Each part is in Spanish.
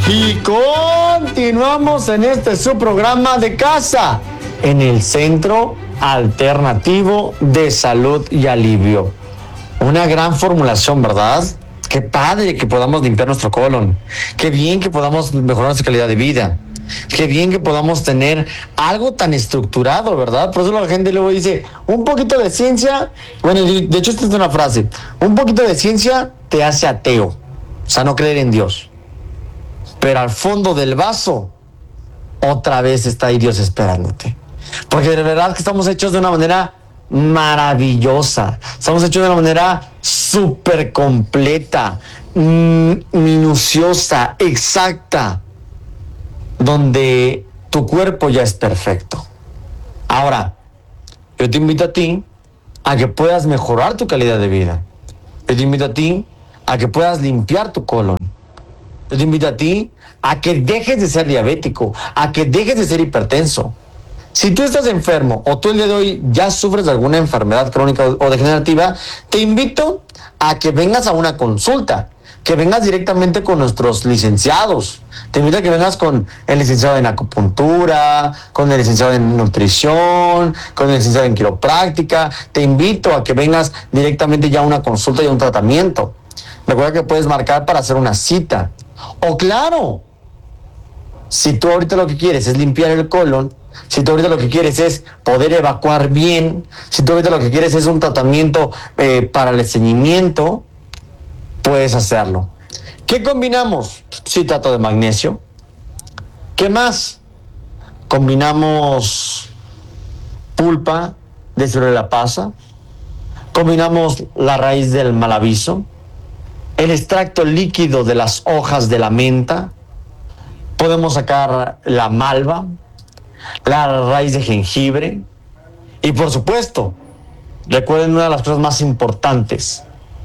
Y continuamos en este su programa de casa, en el Centro Alternativo de Salud y Alivio. Una gran formulación, ¿verdad? Qué padre que podamos limpiar nuestro colon. Qué bien que podamos mejorar nuestra calidad de vida. Qué bien que podamos tener algo tan estructurado, ¿verdad? Por eso la gente luego dice, un poquito de ciencia, bueno, de hecho esta es una frase, un poquito de ciencia te hace ateo, o sea, no creer en Dios. Pero al fondo del vaso, otra vez está ahí Dios esperándote. Porque de verdad que estamos hechos de una manera maravillosa. Estamos hechos de una manera súper completa, minuciosa, exacta, donde tu cuerpo ya es perfecto. Ahora, yo te invito a ti a que puedas mejorar tu calidad de vida. Yo te invito a ti a que puedas limpiar tu colon. Yo te invito a ti a que dejes de ser diabético, a que dejes de ser hipertenso. Si tú estás enfermo o tú el día de hoy ya sufres de alguna enfermedad crónica o degenerativa, te invito a que vengas a una consulta, que vengas directamente con nuestros licenciados. Te invito a que vengas con el licenciado en acupuntura, con el licenciado en nutrición, con el licenciado en quiropráctica. Te invito a que vengas directamente ya a una consulta y a un tratamiento. Recuerda que puedes marcar para hacer una cita. O claro, si tú ahorita lo que quieres es limpiar el colon, si tú ahorita lo que quieres es poder evacuar bien, si tú ahorita lo que quieres es un tratamiento para el estreñimiento, puedes hacerlo. ¿Qué combinamos? Citrato de magnesio. ¿Qué más? Combinamos pulpa de ciruela pasa, combinamos la raíz del malaviso, el extracto líquido de las hojas de la menta, podemos sacar la malva, la raíz de jengibre y por supuesto, recuerden una de las cosas más importantes,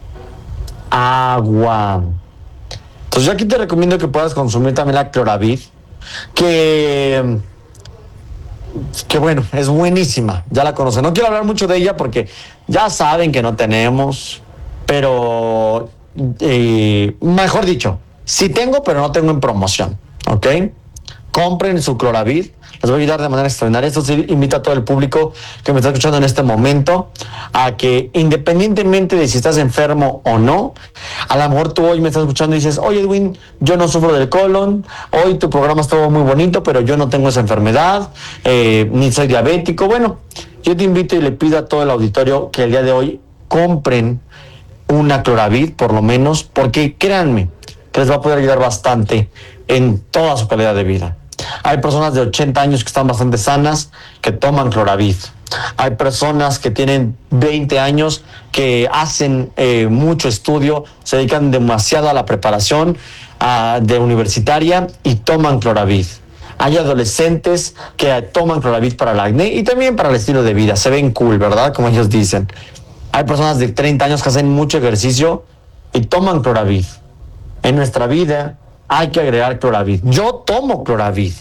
agua. Entonces yo aquí te recomiendo que puedas consumir también la Cloravid, que bueno, es buenísima, ya la conocen. No quiero hablar mucho de ella porque ya saben que no tenemos, pero mejor dicho, sí tengo, pero no tengo en promoción, ¿ok? Compren su Cloravid, les voy a ayudar de manera extraordinaria. Esto sí invita a todo el público que me está escuchando en este momento a que, independientemente de si estás enfermo o no, a lo mejor tú hoy me estás escuchando y dices, oye Edwin, yo no sufro del colon, hoy tu programa estuvo muy bonito, pero yo no tengo esa enfermedad, ni soy diabético. Bueno, yo te invito y le pido a todo el auditorio que el día de hoy compren una Cloravid, por lo menos, porque créanme que les va a poder ayudar bastante en toda su calidad de vida. Hay personas de 80 años que están bastante sanas, que toman Cloravid. Hay personas que tienen 20 años que hacen mucho estudio, se dedican demasiado a la preparación de universitaria y toman Cloravid. Hay adolescentes que toman Cloravid para el acné y también para el estilo de vida. Se ven cool, ¿verdad? Como ellos dicen. Hay personas de 30 años que hacen mucho ejercicio y toman Cloravid. En nuestra vida hay que agregar Cloravid. Yo tomo Cloravid.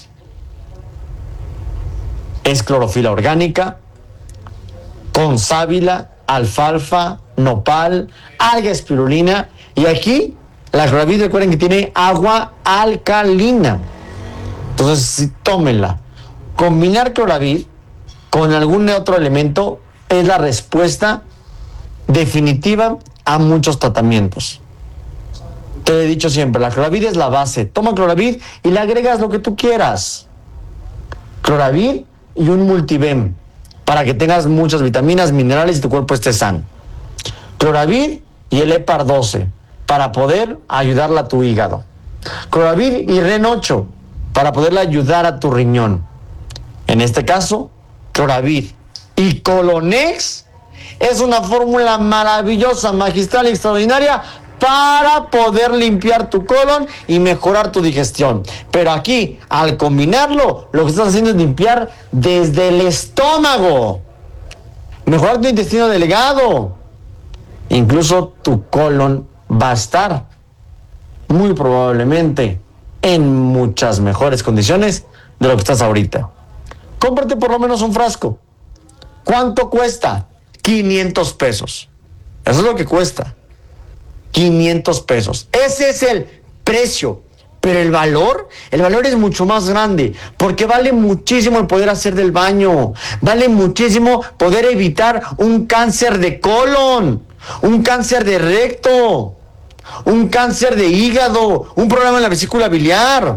Es clorofila orgánica, con sábila, alfalfa, nopal, alga espirulina. Y aquí la Cloravid, recuerden que tiene agua alcalina. Entonces, sí, tómenla. Combinar Cloravid con algún otro elemento es la respuesta definitiva a muchos tratamientos. Te he dicho siempre, la Cloravid es la base. Toma Cloravid y le agregas lo que tú quieras. Cloravid y un Multivem para que tengas muchas vitaminas, minerales y tu cuerpo esté sano. Cloravid y el Hepar 12 para poder ayudarle a tu hígado. Cloravid y Ren 8 para poderle ayudar a tu riñón. En este caso, Cloravid y Colonex es una fórmula maravillosa, magistral y extraordinaria para poder limpiar tu colon y mejorar tu digestión. Pero aquí, al combinarlo, lo que estás haciendo es limpiar desde el estómago, mejorar tu intestino delgado. Incluso tu colon va a estar muy probablemente en muchas mejores condiciones de lo que estás ahorita. Cómprate por lo menos un frasco. ¿Cuánto cuesta? 500 pesos. Eso es lo que cuesta. 500 pesos. Ese es el precio Pero el valor es mucho más grande, porque vale muchísimo el poder hacer del baño, vale muchísimo poder evitar un cáncer de colon, un cáncer de recto, un cáncer de hígado, un problema en la vesícula biliar.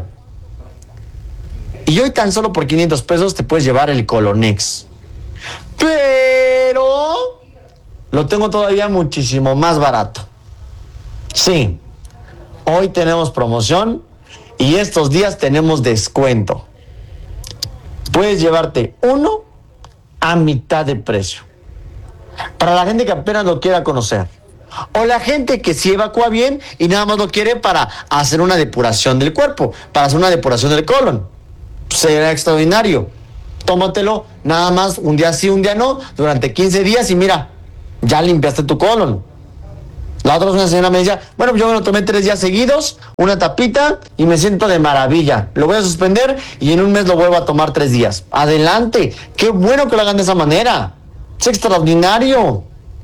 Y hoy tan solo por 500 pesos te puedes llevar el Colonex. Pero lo tengo todavía muchísimo más barato. Sí, hoy tenemos promoción y estos días tenemos descuento. Puedes llevarte uno a mitad de precio. Para la gente que apenas lo quiera conocer. O la gente que sí evacúa bien y nada más lo quiere para hacer una depuración del cuerpo, para hacer una depuración del colon. Será extraordinario. Tómatelo nada más un día sí, un día no, durante 15 días y mira, ya limpiaste tu colon. La otra vez una señora me decía, bueno, yo me lo tomé 3 días seguidos, una tapita y me siento de maravilla. Lo voy a suspender y en un mes lo vuelvo a tomar 3 días. Adelante, qué bueno que lo hagan de esa manera. Es extraordinario.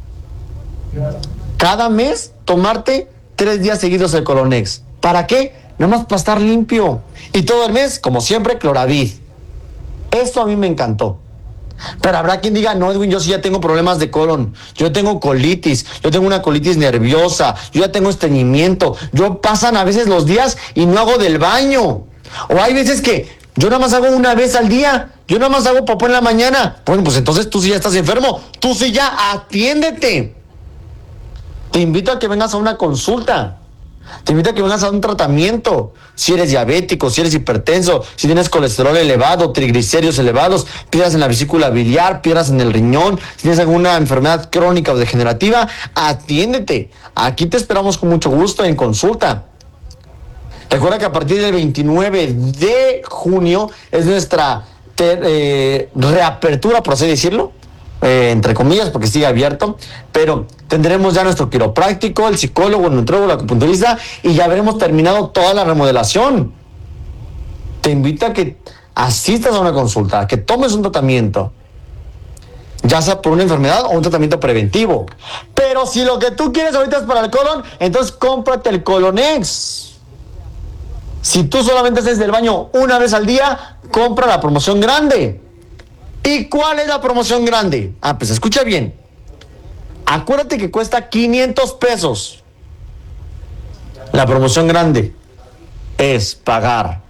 Cada mes tomarte 3 días seguidos el Colonex. ¿Para qué? Nada más para estar limpio. Y todo el mes, como siempre, Cloravid. Esto a mí me encantó. Pero habrá quien diga, no, Edwin, yo sí ya tengo problemas de colon, yo tengo colitis, yo tengo una colitis nerviosa, yo ya tengo estreñimiento, yo pasan a veces los días y no hago del baño. O hay veces que yo nada más hago una vez al día, yo nada más hago popó en la mañana. Bueno, pues entonces tú sí ya estás enfermo, tú sí ya atiéndete. Te invito a que vengas a una consulta. Te invito a que vengas a un tratamiento. Si eres diabético, si eres hipertenso, si tienes colesterol elevado, triglicéridos elevados, piedras en la vesícula biliar, piedras en el riñón, si tienes alguna enfermedad crónica o degenerativa, atiéndete. Aquí te esperamos con mucho gusto en consulta. Recuerda que a partir del 29 de junio es nuestra reapertura, por así decirlo. Entre comillas, porque sigue abierto, pero tendremos ya nuestro quiropráctico, el psicólogo, el nutriólogo, el acupunturista y ya habremos terminado toda la remodelación. Te invito a que asistas a una consulta, a que tomes un tratamiento, ya sea por una enfermedad o un tratamiento preventivo. Pero si lo que tú quieres ahorita es para el colon, entonces cómprate el Colonex. Si tú solamente haces del baño una vez al día, compra la promoción grande. ¿Y cuál es la promoción grande? Pues escucha bien. Acuérdate que cuesta 500 pesos. La promoción grande es pagar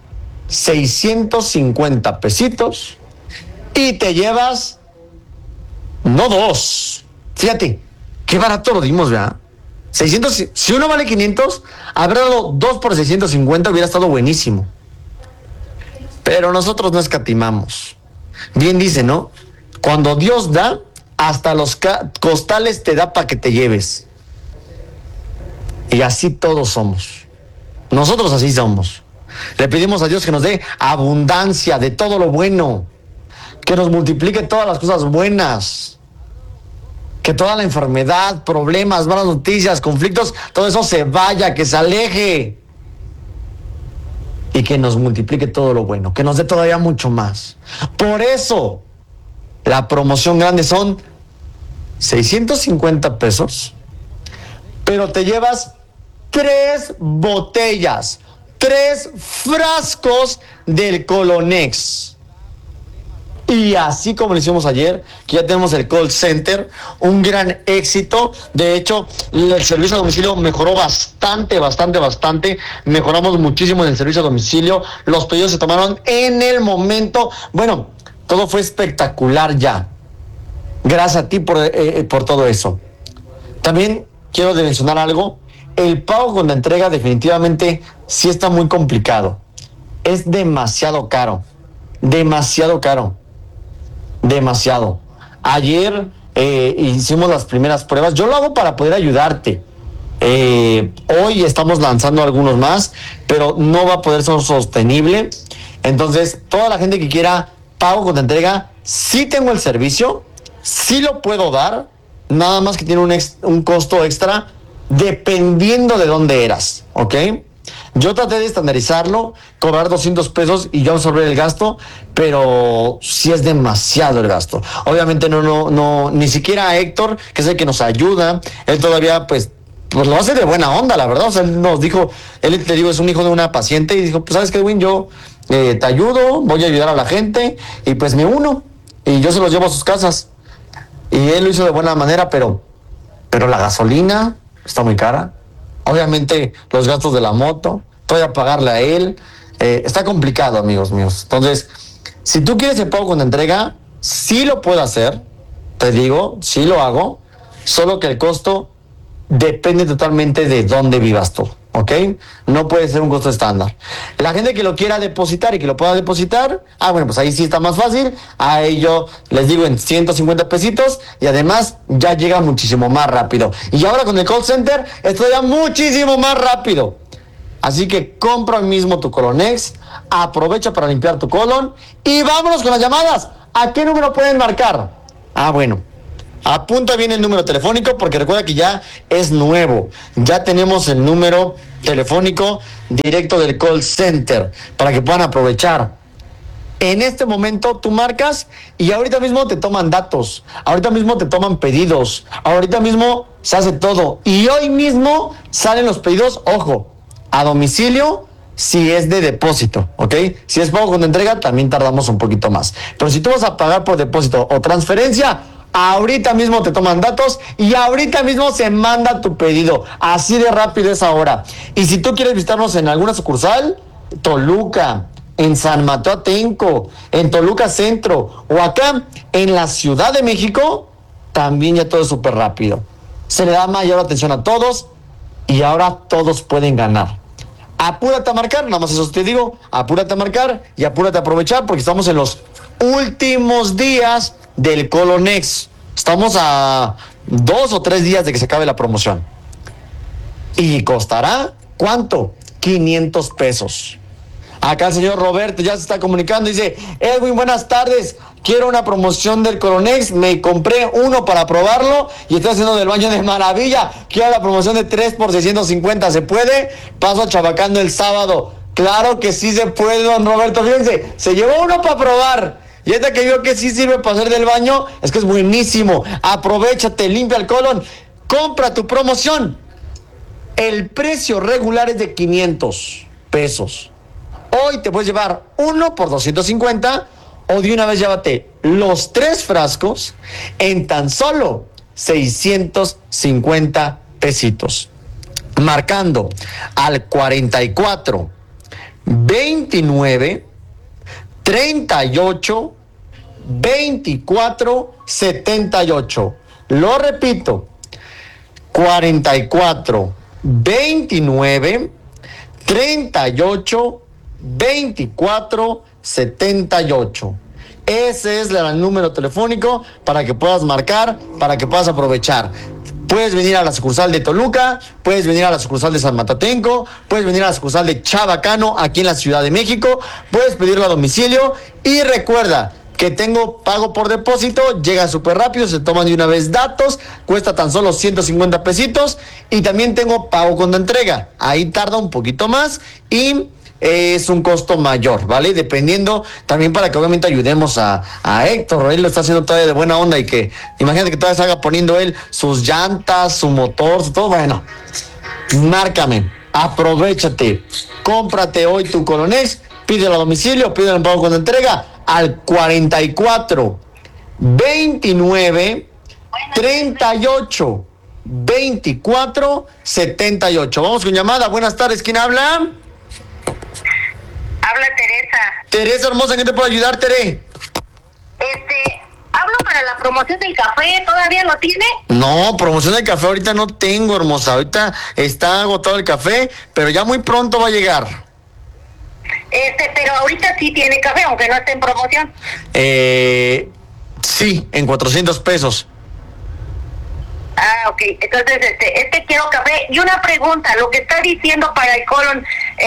650 pesitos y te llevas, no 2. Fíjate, qué barato lo dimos, ¿verdad? 600, si uno vale 500, haber dado 2 por 650 hubiera estado buenísimo. Pero nosotros no escatimamos. Bien dice, ¿no? Cuando Dios da, hasta los costales te da para que te lleves. Y así todos somos. Nosotros así somos. Le pedimos a Dios que nos dé abundancia de todo lo bueno. Que nos multiplique todas las cosas buenas. Que toda la enfermedad, problemas, malas noticias, conflictos, todo eso se vaya, que se aleje. Y que nos multiplique todo lo bueno, que nos dé todavía mucho más. Por eso, la promoción grande son 650 pesos, pero te llevas 3 botellas, 3 frascos del Colonex. Y así como lo hicimos ayer, que ya tenemos el call center, un gran éxito. De hecho, el servicio a domicilio mejoró bastante. Mejoramos muchísimo en el servicio a domicilio. Los pedidos se tomaron en el momento. Bueno, todo fue espectacular ya. Gracias a ti por todo eso. También quiero mencionar algo. El pago con la entrega definitivamente sí está muy complicado. Es demasiado caro. Demasiado. Ayer hicimos las primeras pruebas. Yo lo hago para poder ayudarte. Hoy estamos lanzando algunos más, pero no va a poder ser sostenible. Entonces, toda la gente que quiera pago con entrega, sí tengo el servicio, sí lo puedo dar, nada más que tiene un costo extra dependiendo de dónde eras, ¿ok? Yo traté de estandarizarlo, cobrar 200 pesos y yo absorber el gasto, pero sí es demasiado el gasto. Obviamente no, ni siquiera Héctor, que es el que nos ayuda, él todavía pues pues lo hace de buena onda, la verdad. O sea, él nos dijo, él, te digo, es un hijo de una paciente y dijo, pues sabes qué, Edwin, yo te ayudo, voy a ayudar a la gente y pues me uno y yo se los llevo a sus casas. Y él lo hizo de buena manera, pero la gasolina está muy cara. Obviamente los gastos de la moto, todavía pagarle a él. Está complicado, amigos míos. Entonces, si tú quieres el pago con entrega, sí lo puedo hacer. Te digo, sí lo hago. Solo que el costo depende totalmente de dónde vivas tú, ¿ok? No puede ser un costo estándar. La gente que lo quiera depositar y que lo pueda depositar, bueno, pues ahí sí está más fácil. Ahí yo les digo en 150 pesitos y además ya llega muchísimo más rápido. Y ahora con el call center esto ya muchísimo más rápido. Así que compra hoy mismo tu Colonex, aprovecha para limpiar tu colon y vámonos con las llamadas. ¿A qué número pueden marcar? Bueno. Apunta bien el número telefónico porque recuerda que ya es nuevo. Ya tenemos el número telefónico directo del call center para que puedan aprovechar. En este momento tú marcas y ahorita mismo te toman datos, ahorita mismo te toman pedidos, ahorita mismo se hace todo. Y hoy mismo salen los pedidos, ojo, a domicilio si es de depósito, ¿ok? Si es pago con entrega también tardamos un poquito más. Pero si tú vas a pagar por depósito o transferencia, ahorita mismo te toman datos y ahorita mismo se manda tu pedido. Así de rápido es ahora. Y si tú quieres visitarnos en alguna sucursal, Toluca, en San Mateo Atenco, en Toluca Centro o acá en la Ciudad de México, también ya todo es súper rápido. Se le da mayor atención a todos y ahora todos pueden ganar. Apúrate a marcar, nada más eso te digo, apúrate a marcar y apúrate a aprovechar porque estamos en los últimos días del Colonex. Estamos a 2 o 3 días de que se acabe la promoción. ¿Y costará cuánto? 500 pesos. Acá el señor Roberto ya se está comunicando, dice, Edwin, buenas tardes, quiero una promoción del Colonex, me compré uno para probarlo y estoy haciendo del baño de maravilla, quiero la promoción de 3 por 650, ¿se puede? Paso a Chabacano el sábado. Claro que sí se puede, don Roberto, fíjense, se llevó uno para probar. Y esta que vio que sí sirve para hacer del baño, es que es buenísimo. Aprovechate, limpia el colon, compra tu promoción. El precio regular es de 500 pesos. Hoy te puedes llevar uno por 250 o de una vez llévate los 3 frascos en tan solo 650 pesitos. Marcando al 44 29 38 24 78. Lo repito, 44 29 38 24 78. Ese es el número telefónico para que puedas marcar, para que puedas aprovechar. Puedes venir a la sucursal de Toluca, puedes venir a la sucursal de San Matatenco, puedes venir a la sucursal de Chabacano, aquí en la Ciudad de México, puedes pedirlo a domicilio y recuerda que tengo pago por depósito, llega súper rápido, se toman de una vez datos, cuesta tan solo 150 pesitos y también tengo pago con entrega, ahí tarda un poquito más y es un costo mayor, ¿vale? Dependiendo también para que obviamente ayudemos a Héctor, él lo está haciendo todavía de buena onda y que imagínate que todavía salga poniendo él sus llantas, su motor, su todo, bueno, márcame, aprovéchate, cómprate hoy tu Colonex, pídelo a domicilio, pídelo en pago con entrega al 44 29 38 24 78. Vamos con llamada, buenas tardes, ¿quién habla? Habla Teresa. Teresa hermosa, ¿qué te puedo ayudar, Tere? Hablo para la promoción del café, ¿todavía lo tiene? No, promoción del café ahorita no tengo, hermosa. Ahorita está agotado el café, pero ya muy pronto va a llegar. Pero ahorita sí tiene café, aunque no esté en promoción. Sí, en 400 pesos. Ok. Entonces, quiero café. Y una pregunta, lo que está diciendo para el colon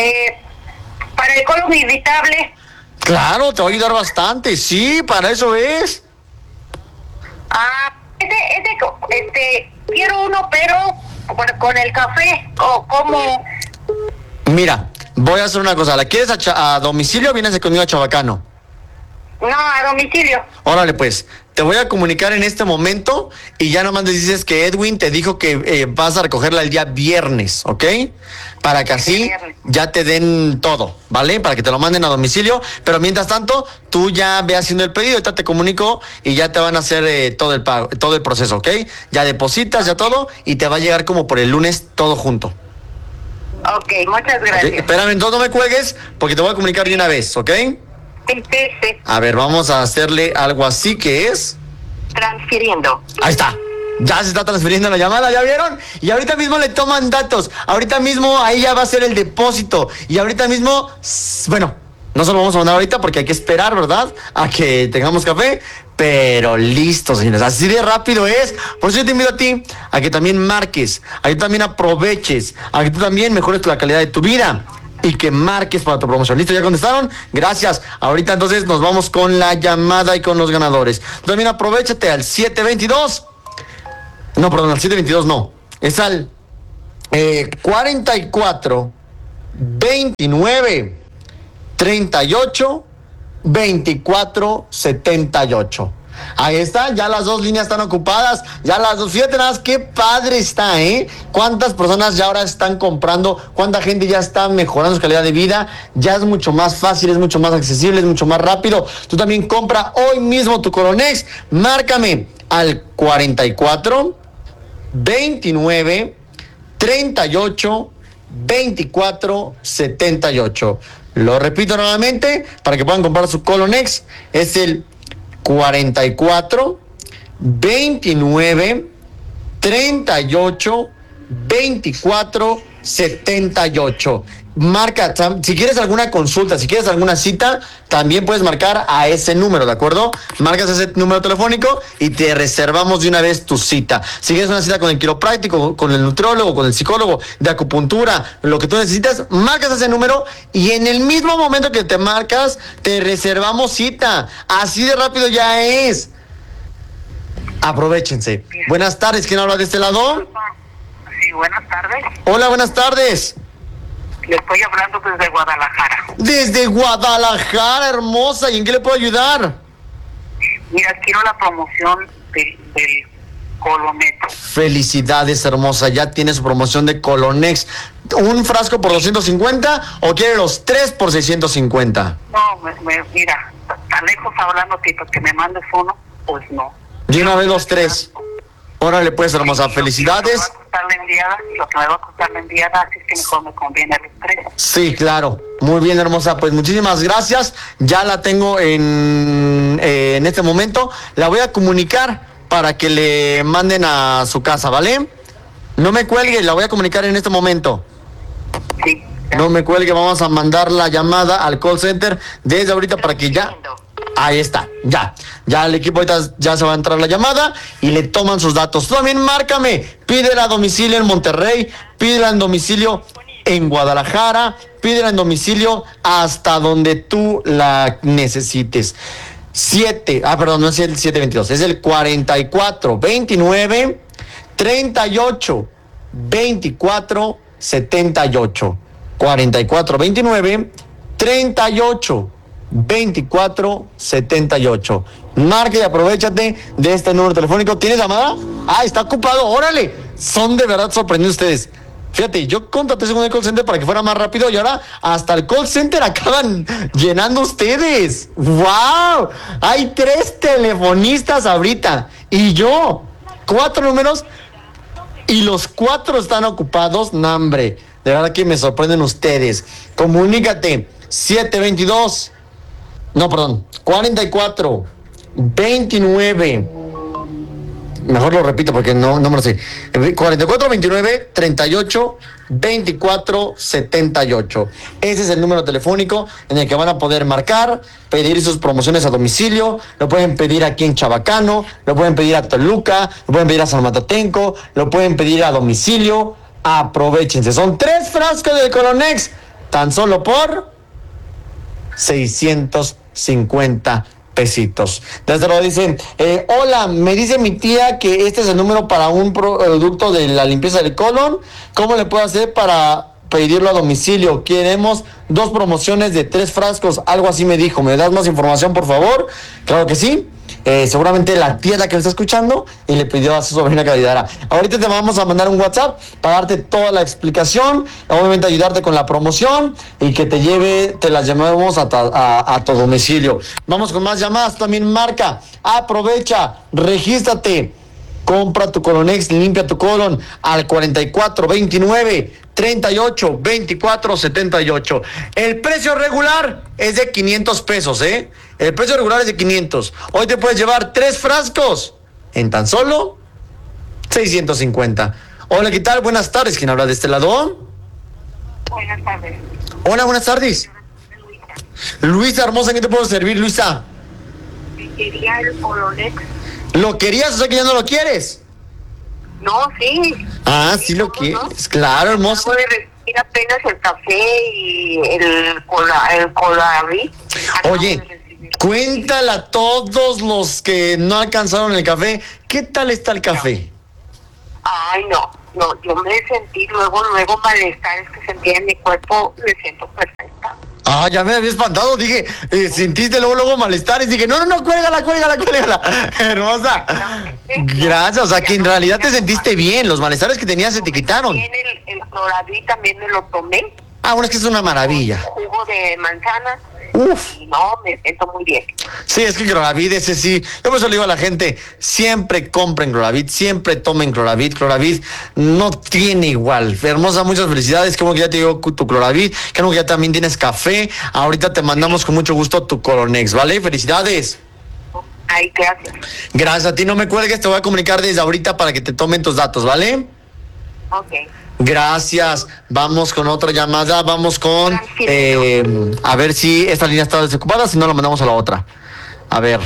irritable. Claro, te va a ayudar bastante, sí, para eso es. Quiero uno, pero con el café, o ¿cómo? Mira, voy a hacer una cosa, ¿la quieres a domicilio o vienes conmigo a Chabacano? No, a domicilio. Órale pues, te voy a comunicar en este momento y ya nomás les dices que Edwin te dijo que vas a recogerla el día viernes, ¿ok? Para que así ya te den todo, ¿vale? Para que te lo manden a domicilio, pero mientras tanto, tú ya ve haciendo el pedido, ahorita te comunico y ya te van a hacer todo el pago, todo el proceso, ¿ok? Ya depositas, ya todo, y te va a llegar como por el lunes todo junto. Ok, muchas gracias. ¿Okay? Espérame, entonces no me cuelgues porque te voy a comunicar de una vez, ¿ok? Sí. A ver, vamos a hacerle algo así que es... Transfiriendo. Ahí está. Ya se está transfiriendo la llamada, ¿ya vieron? Y ahorita mismo le toman datos. Ahorita mismo ahí ya va a ser el depósito. Y ahorita mismo, bueno, no se lo vamos a mandar ahorita porque hay que esperar, ¿verdad? A que tengamos café. Pero listo, señores. Así de rápido es. Por eso yo te invito a ti a que también marques, a que también aproveches, a que tú también mejores la calidad de tu vida y que marques para tu promoción. ¿Listo? ¿Ya contestaron? Gracias. Ahorita entonces nos vamos con la llamada y con los ganadores. Tú también aprovechate al 722. No, perdón, al 722 no. Es al 44 29 38 24 78. Ahí está, ya las dos líneas están ocupadas, ya las dos, fíjate nada más, qué padre está, cuántas personas ya ahora están comprando, cuánta gente ya está mejorando su calidad de vida, ya es mucho más fácil, es mucho más accesible, es mucho más rápido. Tú también compra hoy mismo tu Colonex, márcame al 44 29 38 24 78. Lo repito nuevamente para que puedan comprar su Colonex. Es el 44 29 38 24 78. Marca, si quieres alguna consulta, si quieres alguna cita, también puedes marcar a ese número, ¿de acuerdo? Marcas ese número telefónico y te reservamos de una vez tu cita. Si quieres una cita con el quiropráctico, con el nutriólogo, con el psicólogo, de acupuntura, lo que tú necesitas, marcas ese número y en el mismo momento que te marcas, te reservamos cita. Así de rápido ya es. Aprovechense. Buenas tardes, ¿quién habla de este lado? Sí, buenas tardes. Hola, buenas tardes. Le estoy hablando desde Guadalajara. Desde Guadalajara, hermosa. ¿Y en qué le puedo ayudar? Mira, quiero la promoción del Colonex. Felicidades, hermosa. Ya tiene su promoción de Colonex. ¿Un frasco por 250 o quiere los 3 por 650? No, mira, tan lejos hablando que me mandes uno, pues no. De una vez los 3. Órale pues, hermosa, felicidades. Lo que me va a costar la enviada, así es que mejor me conviene el estrés. Sí, claro. Muy bien, hermosa, pues muchísimas gracias. Ya la tengo en este momento. La voy a comunicar para que le manden a su casa, ¿vale? No me cuelgue, la voy a comunicar en este momento. Sí. No me cuelgue, vamos a mandar la llamada al call center desde ahorita para que ya... Ahí está, ya el equipo ahorita ya se va a entrar la llamada y le toman sus datos. Tú también márcame, pídela a domicilio en Monterrey, pídela en domicilio en Guadalajara, pídela en domicilio hasta donde tú la necesites. No es el 722, es el 44 29 38 24 78. 44 29 38 24 78. Marca y aprovechate de este número telefónico. ¿Tienes llamada? Está ocupado, órale. Son de verdad sorprendidos ustedes. Fíjate, yo contraté con el call center para que fuera más rápido y ahora hasta el call center acaban llenando ustedes. ¡Wow! Hay 3 telefonistas ahorita y yo 4 números y los 4 están ocupados. No, hombre, de verdad que me sorprenden ustedes. Comunícate 722 44 29. Mejor lo repito porque no me lo sé. 44 29 38 24 78. Ese es el número telefónico en el que van a poder marcar, pedir sus promociones a domicilio. Lo pueden pedir aquí en Chabacano, lo pueden pedir a Toluca, lo pueden pedir a San Matatenco, lo pueden pedir a domicilio. Aprovechense. Son 3 frascos de Colonex, tan solo por 650 pesitos. Desde luego dicen, hola, me dice mi tía que este es el número para un producto de la limpieza del colon. ¿Cómo le puedo hacer para pedirlo a domicilio? Queremos 2 promociones de 3 frascos, algo así me dijo. ¿Me das más información, por favor? Claro que sí. seguramente la tía es la que me está escuchando y le pidió a su sobrina que ayudara. Ahorita te vamos a mandar un WhatsApp para darte toda la explicación, obviamente ayudarte con la promoción y que te las llevemos a tu domicilio. Vamos con más llamadas, también marca, aprovecha, regístrate. Compra tu Colonex, limpia tu colon al 4429-382478. El precio regular es de 500 pesos, ¿eh? El precio regular es de 500. Hoy te puedes llevar 3 frascos en tan solo 650. Hola, ¿qué tal? Buenas tardes. ¿Quién habla de este lado? Buenas tardes. Hola, buenas tardes. Luisa hermosa, ¿en qué te puedo servir, Luisa? Quería el Colonex. ¿Lo querías o sea que ya no lo quieres? No, sí. Ah, sí lo quieres. Claro, hermoso. Acabo de recibir apenas el café y el Colavi. Oye, cuéntale a todos los que no alcanzaron el café, ¿qué tal está el café? Ay, no, yo me sentí luego malestares que sentía en mi cuerpo, me siento perfecta. Ah, ya me había espantado, dije, sentiste luego malestares, dije, no, cuélgala. Hermosa. Gracias, o sea que en realidad te sentiste bien, los malestares que tenías se te quitaron. También el Colavi también me lo tomé. Ah, bueno, es que es una maravilla. Jugo de manzana. Uf. Y no, me siento muy bien. Sí, es que Cloravit, ese sí. Yo por eso le digo a la gente, siempre compren Cloravit, siempre tomen Cloravit. Cloravit no tiene igual. Hermosa, muchas felicidades. Qué bueno que ya te digo tu Cloravit. Qué bueno que ya también tienes café. Ahorita te mandamos con mucho gusto tu Colonex, ¿vale? Felicidades. Ay, gracias. Gracias a ti, no me cuelgues, te voy a comunicar desde ahorita para que te tomen tus datos, ¿vale? Ok. Gracias. Vamos con otra llamada. Vamos con... a ver si esta línea está desocupada. Si no, la mandamos a la otra. A ver.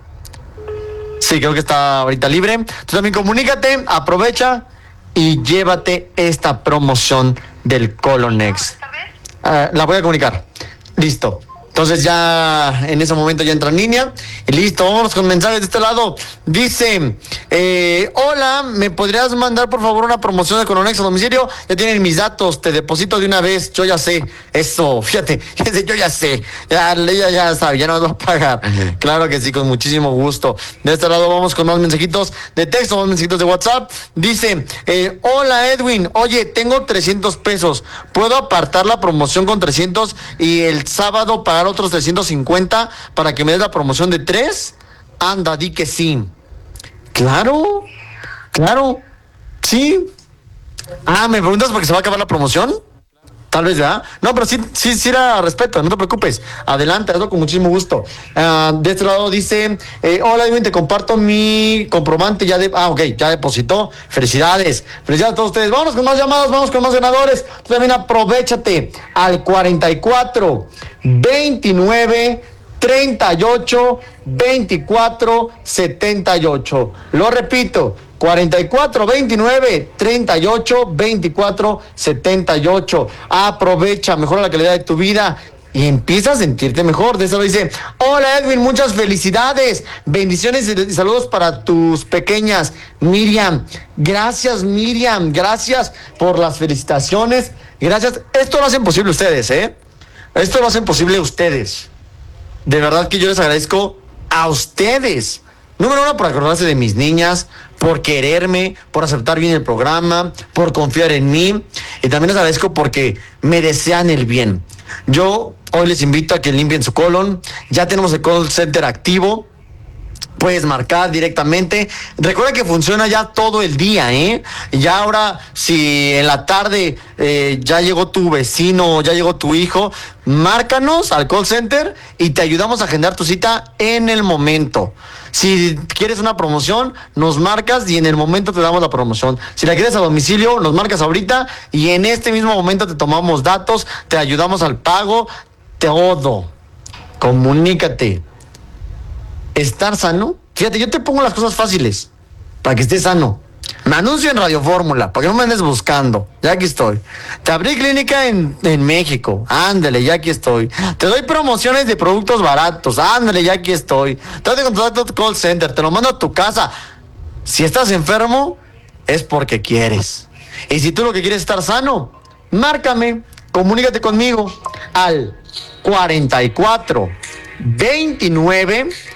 Sí, creo que está ahorita libre. Tú también comunícate, aprovecha y llévate esta promoción del Colonex. La voy a comunicar. Listo. Entonces ya en ese momento ya entra en línea. Y listo, vámonos con mensajes de este lado. Dice, hola, ¿me podrías mandar por favor una promoción de Colonex a domicilio? Ya tienen mis datos, te deposito de una vez, yo ya sé. Eso, fíjate, yo ya sé. Ella ya sabe, ya nos va a pagar. Claro que sí, con muchísimo gusto. De este lado vamos con más mensajitos de texto, más mensajitos de WhatsApp. Dice, hola Edwin, oye, tengo 300 pesos. ¿Puedo apartar la promoción con 300 y el sábado pagar otros 350 para que me des la promoción de 3? Anda, di que sí. Claro, sí. Ah, ¿me preguntas porque se va a acabar la promoción? Tal vez, ¿verdad? No, pero sí la respeto, no te preocupes. Adelante, hazlo con muchísimo gusto. De este lado dice, hola, Edwin, te comparto mi comprobante ya ya depositó. Felicidades a todos ustedes. Vámonos con más llamadas, vamos con más ganadores. Tú también aprovechate al 44 29 38 24 78. Lo repito, 44 29 38 24 78. Aprovecha, mejora la calidad de tu vida y empieza a sentirte mejor. De eso dice, hola Edwin, muchas felicidades, bendiciones y saludos para tus pequeñas. Miriam, gracias por las felicitaciones. Gracias, esto lo hacen posible ustedes, esto lo hacen posible ustedes. De verdad que yo les agradezco a ustedes. Número 1, por acordarse de mis niñas, por quererme, por aceptar bien el programa, por confiar en mí. Y también les agradezco porque me desean el bien. Yo hoy les invito a que limpien su colon. Ya tenemos el call center activo. Puedes marcar directamente. Recuerda que funciona ya todo el día, Ya ahora, si en la tarde ya llegó tu vecino, ya llegó tu hijo, márcanos al call center y te ayudamos a agendar tu cita en el momento. Si quieres una promoción, nos marcas y en el momento te damos la promoción. Si la quieres a domicilio, nos marcas ahorita y en este mismo momento te tomamos datos, te ayudamos al pago, todo. Comunícate. Estar sano, fíjate, yo te pongo las cosas fáciles para que estés sano. Me anuncio en Radio Fórmula, para que no me andes buscando. Ya aquí estoy. Te abrí clínica en México. Ándale, ya aquí estoy. Te doy promociones de productos baratos. Ándale, ya aquí estoy. Te doy contacto a tu call center. Te lo mando a tu casa. Si estás enfermo, es porque quieres. Y si tú lo que quieres es estar sano, márcame. Comunícate conmigo al 44 29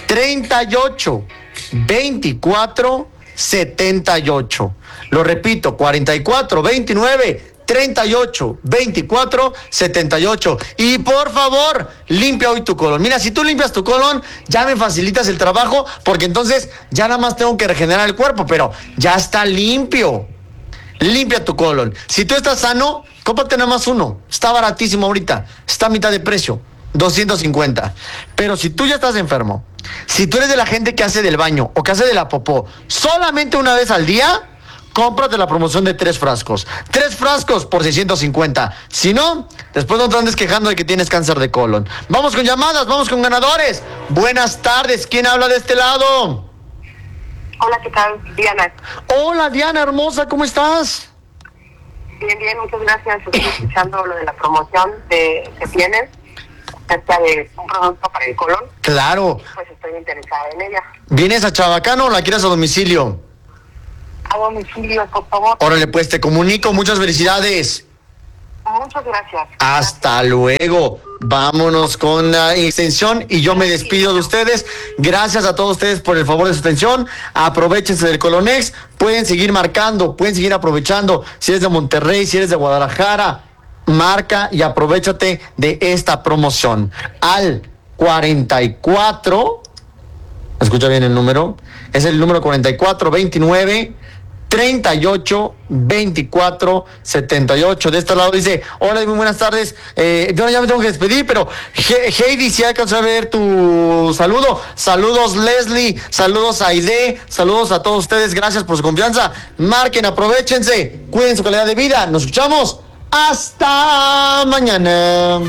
38 24 78. Lo repito, 44 29 38 24 78. Y por favor, limpia hoy tu colon. Mira, si tú limpias tu colon, ya me facilitas el trabajo, porque entonces ya nada más tengo que regenerar el cuerpo, pero ya está limpio. Limpia tu colon. Si tú estás sano, cómprate nada más uno. Está baratísimo ahorita. Está a mitad de precio. 250. Pero si tú ya estás enfermo, si tú eres de la gente que hace del baño o que hace de la popó solamente una vez al día, cómprate la promoción de 3 frascos. 3 frascos por 650. Si no, después no te andes quejando de que tienes cáncer de colon. Vamos con llamadas, vamos con ganadores. Buenas tardes, ¿quién habla de este lado? Hola, ¿qué tal? Diana. Hola Diana, hermosa, ¿cómo estás? Bien, muchas gracias. Estoy escuchando lo de la promoción que tienen acerca de un producto para el colon. Claro. Pues estoy interesada en ella. ¿Vienes a Chabacano o la quieres a domicilio? A domicilio, por favor. Órale, pues te comunico, muchas felicidades. Muchas gracias. Hasta luego. Vámonos con la extensión y yo me despido de ustedes. Gracias a todos ustedes por el favor de su atención. Aprovechense del Colonex. Pueden seguir marcando, pueden seguir aprovechando. Si eres de Monterrey, si eres de Guadalajara, marca y aprovechate de esta promoción. Al 44, escucha bien el número, es el número 44 29 38 24 78. De este lado dice: hola, muy buenas tardes. Yo ya me tengo que despedir, pero Heidi, si alcanzó a ver tu saludo. Saludos Leslie, saludos Aide, saludos a todos ustedes. Gracias por su confianza. Marquen, aprovechense, cuiden su calidad de vida. Nos escuchamos. Hasta mañana.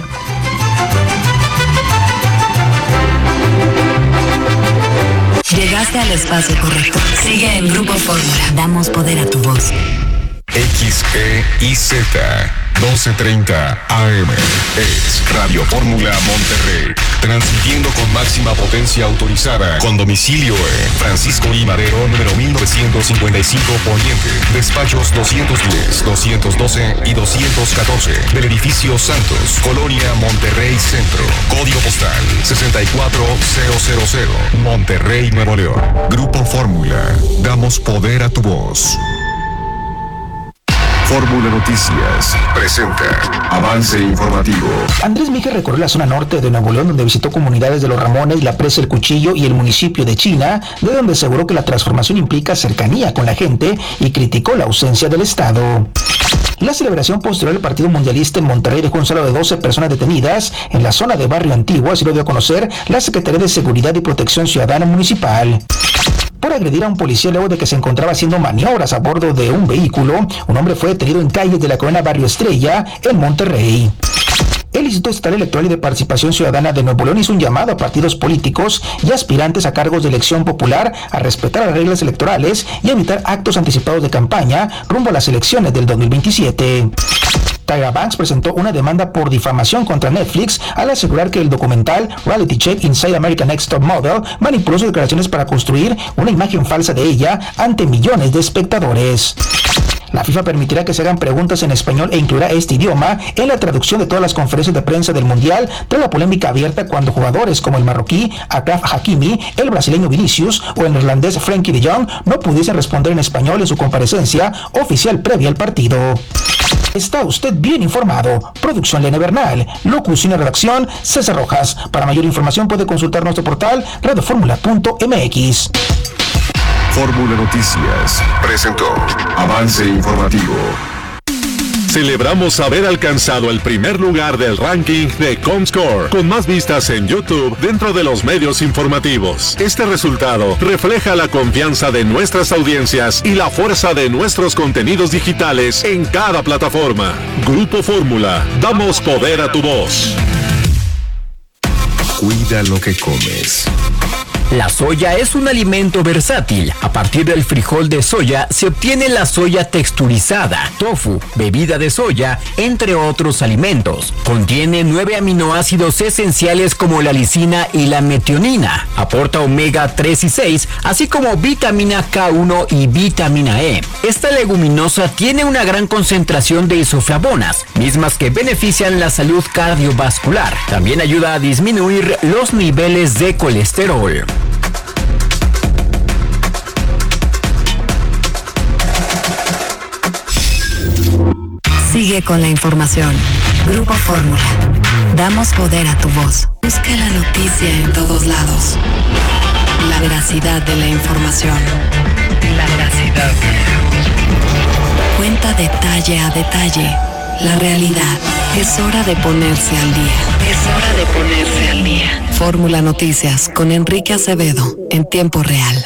Llegaste al espacio correcto. Sigue en Grupo Fórmula. Damos poder a tu voz. XEIZ 1230 AM es Radio Fórmula Monterrey, transmitiendo con máxima potencia autorizada, con domicilio en Francisco I. Madero, número 1955 Poniente, despachos 210, 212 y 214, del edificio Santos, Colonia Monterrey Centro, código postal 64000, Monterrey, Nuevo León. Grupo Fórmula, damos poder a tu voz. Fórmula Noticias presenta avance informativo. Andrés Miguel recorrió la zona norte de Nuevo León, donde visitó comunidades de Los Ramones, La Presa, El Cuchillo y el municipio de China, de donde aseguró que la transformación implica cercanía con la gente y criticó la ausencia del Estado. La celebración posterior al partido mundialista en Monterrey dejó un saldo de 12 personas detenidas en la zona de Barrio Antiguo, así lo dio a conocer la Secretaría de Seguridad y Protección Ciudadana Municipal. Por agredir a un policía luego de que se encontraba haciendo maniobras a bordo de un vehículo, un hombre fue detenido en calles de la colonia Barrio Estrella, en Monterrey. El Instituto Estatal Electoral y de Participación Ciudadana de Nuevo León hizo un llamado a partidos políticos y aspirantes a cargos de elección popular a respetar las reglas electorales y evitar actos anticipados de campaña rumbo a las elecciones del 2027. Tyra Banks presentó una demanda por difamación contra Netflix al asegurar que el documental Reality Check Inside American Next Top Model manipuló sus declaraciones para construir una imagen falsa de ella ante millones de espectadores. La FIFA permitirá que se hagan preguntas en español e incluirá este idioma en la traducción de todas las conferencias de prensa del Mundial, tras la polémica abierta cuando jugadores como el marroquí Achraf Hakimi, el brasileño Vinicius o el neerlandés Frenkie de Jong no pudiesen responder en español en su comparecencia oficial previa al partido. Está usted bien informado. Producción Lene Bernal. Locución y redacción César Rojas. Para mayor información puede consultar nuestro portal radioformula.mx. Fórmula Noticias presentó avance informativo. Celebramos haber alcanzado el primer lugar del ranking de Comscore, con más vistas en YouTube dentro de los medios informativos. Este resultado refleja la confianza de nuestras audiencias y la fuerza de nuestros contenidos digitales en cada plataforma. Grupo Fórmula, damos poder a tu voz. Cuida lo que comes. La soya es un alimento versátil. A partir del frijol de soya se obtiene la soya texturizada, tofu, bebida de soya, entre otros alimentos. Contiene 9 aminoácidos esenciales como la lisina y la metionina. Aporta omega 3 y 6, así como vitamina K1 y vitamina E. Esta leguminosa tiene una gran concentración de isoflavonas, mismas que benefician la salud cardiovascular. También ayuda a disminuir los niveles de colesterol. Sigue con la información. Grupo Fórmula. Damos poder a tu voz. Busca la noticia en todos lados. La veracidad de la información. La veracidad. Cuenta detalle a detalle la realidad. Es hora de ponerse al día. Es hora de ponerse al día. Fórmula Noticias con Enrique Acevedo en tiempo real.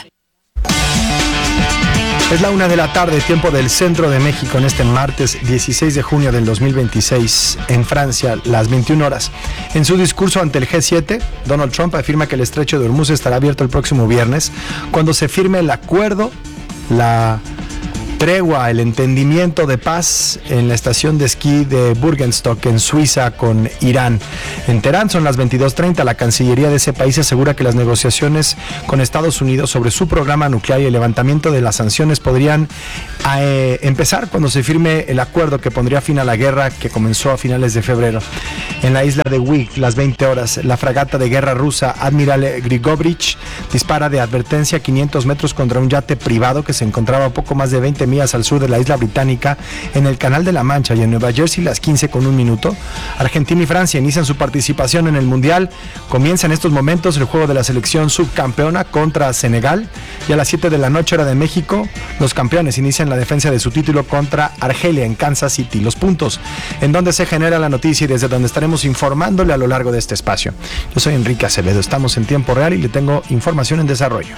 Es la 1 de la tarde, tiempo del centro de México, en este martes 16 de junio del 2026, en Francia, las 21 horas. En su discurso ante el G7, Donald Trump afirma que el estrecho de Hormuz estará abierto el próximo viernes, cuando se firme el acuerdo, la tregua, el entendimiento de paz en la estación de esquí de Burgenstock en Suiza con Irán. En Teherán son las 22:30. La Cancillería de ese país asegura que las negociaciones con Estados Unidos sobre su programa nuclear y el levantamiento de las sanciones podrían empezar cuando se firme el acuerdo que pondría fin a la guerra que comenzó a finales de febrero. En la isla de Wyk, las 20 horas, la fragata de guerra rusa Admiral Grigorovich dispara de advertencia a 500 metros contra un yate privado que se encontraba a poco más de 20 millas al sur de la isla británica, en el Canal de la Mancha, y en Nueva Jersey, las 15:01. Argentina y Francia inician su participación en el Mundial. Comienza en estos momentos el juego de la selección subcampeona contra Senegal, y a las 7 de la noche, hora de México, los campeones inician la defensa de su título contra Argelia en Kansas City. Los puntos en donde se genera la noticia y desde donde estaremos informándole a lo largo de este espacio. Yo soy Enrique Acevedo, estamos en tiempo real y le tengo información en desarrollo.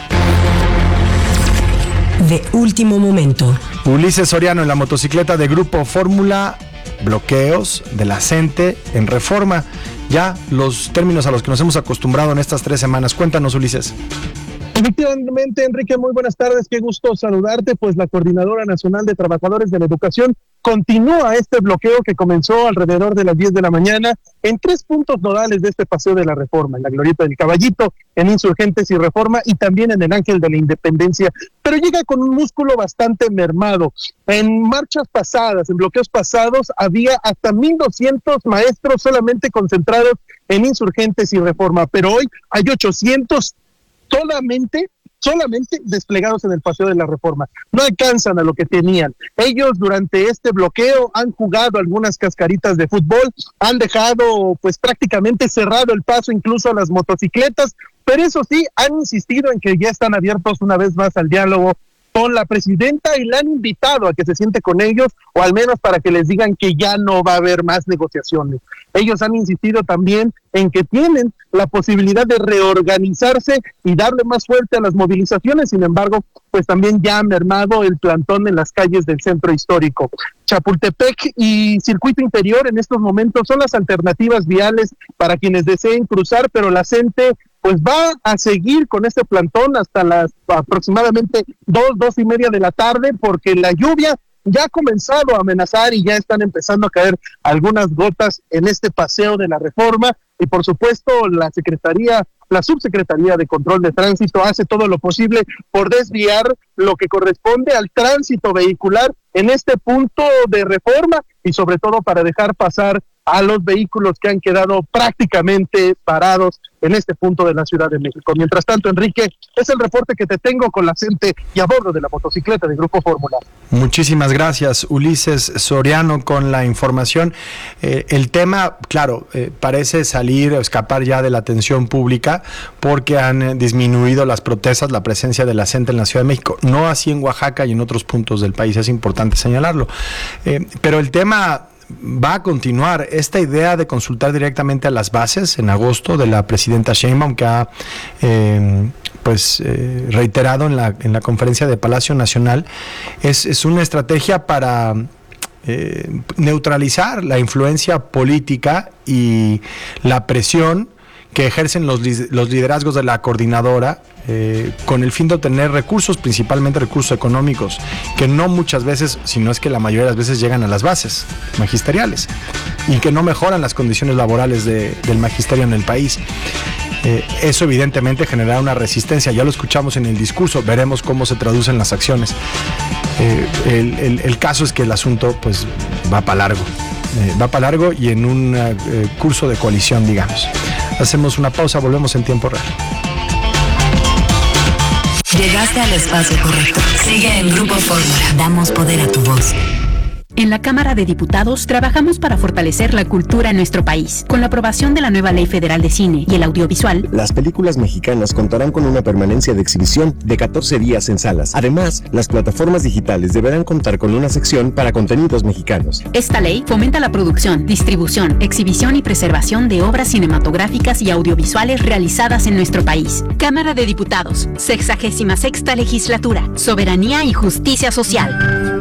De último momento. Ulises Soriano en la motocicleta de Grupo Fórmula, bloqueos de la CENTE en Reforma. Ya los términos a los que nos hemos acostumbrado en estas 3 semanas. Cuéntanos, Ulises. Efectivamente, Enrique, muy buenas tardes, qué gusto saludarte. Pues la Coordinadora Nacional de Trabajadores de la Educación continúa este bloqueo que comenzó alrededor de las 10 de la mañana en 3 puntos nodales de este paseo de la Reforma: en la Glorieta del Caballito, en Insurgentes y Reforma, y también en el Ángel de la Independencia, pero llega con un músculo bastante mermado. En marchas pasadas, en bloqueos pasados, había hasta 1,200 maestros solamente concentrados en Insurgentes y Reforma, pero hoy hay 800 solamente desplegados en el paseo de la Reforma. No alcanzan a lo que tenían. Ellos durante este bloqueo han jugado algunas cascaritas de fútbol, han dejado pues prácticamente cerrado el paso incluso a las motocicletas, pero eso sí, han insistido en que ya están abiertos una vez más al diálogo con la presidenta y la han invitado a que se siente con ellos, o al menos para que les digan que ya no va a haber más negociaciones. Ellos han insistido también en que tienen la posibilidad de reorganizarse y darle más fuerte a las movilizaciones. Sin embargo, pues también ya ha mermado el plantón en las calles del centro histórico. Chapultepec y Circuito Interior en estos momentos son las alternativas viales para quienes deseen cruzar, pero la CENTE pues va a seguir con este plantón hasta las aproximadamente 2:30 de la tarde, porque la lluvia ya ha comenzado a amenazar y ya están empezando a caer algunas gotas en este paseo de la Reforma. Y por supuesto la Subsecretaría de Control de Tránsito hace todo lo posible por desviar lo que corresponde al tránsito vehicular en este punto de Reforma, y sobre todo para dejar pasar a los vehículos que han quedado prácticamente parados en este punto de la Ciudad de México. Mientras tanto, Enrique, es el reporte que te tengo con la CENTE y a bordo de la motocicleta de Grupo Fórmula. Muchísimas gracias, Ulises Soriano, con la información. El tema, claro, parece salir o escapar ya de la atención pública porque han disminuido las protestas, la presencia de la CENTE en la Ciudad de México. No así en Oaxaca y en otros puntos del país, es importante señalarlo. Pero el tema va a continuar. Esta idea de consultar directamente a las bases en agosto de la presidenta Sheinbaum, que ha reiterado en la conferencia de Palacio Nacional, es una estrategia para neutralizar la influencia política y la presión que ejercen los liderazgos de la coordinadora con el fin de obtener recursos, principalmente recursos económicos, que no muchas veces, sino es que la mayoría de las veces llegan a las bases magisteriales y que no mejoran las condiciones laborales del magisterio en el país. Eso evidentemente generará una resistencia, ya lo escuchamos en el discurso, veremos cómo se traducen las acciones. El caso es que el asunto pues va para largo y en un curso de coalición, digamos. Hacemos una pausa, volvemos en tiempo real. Llegaste al espacio correcto. Sigue en Grupo Fórmula. Damos poder a tu voz. En la Cámara de Diputados trabajamos para fortalecer la cultura en nuestro país. Con la aprobación de la nueva Ley Federal de Cine y el Audiovisual, las películas mexicanas contarán con una permanencia de exhibición de 14 días en salas. Además, las plataformas digitales deberán contar con una sección para contenidos mexicanos. Esta ley fomenta la producción, distribución, exhibición y preservación de obras cinematográficas y audiovisuales realizadas en nuestro país. Cámara de Diputados, 66ª Legislatura, Soberanía y Justicia Social.